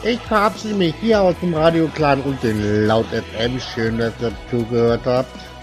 Ich verabschiede mich hier aus dem Radio Clan und den Laut FM. Schön, dass ihr zugehört habt.